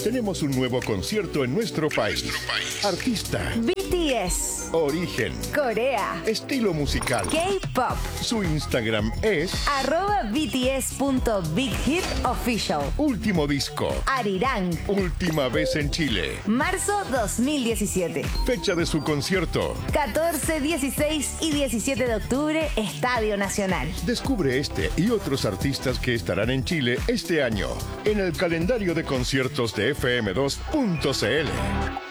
Tenemos un nuevo concierto en nuestro país. Artista, BTS, origen, Corea, estilo musical, K-pop. Su Instagram es @bts.bighitofficial. Último disco, Arirang, última vez en Chile. marzo 2017. Fecha de su concierto. 14, 16 y 17 de octubre, Estadio Nacional. Descubre este y otros artistas que estarán en Chile este año en el calendario de conciertos de FM2.cl.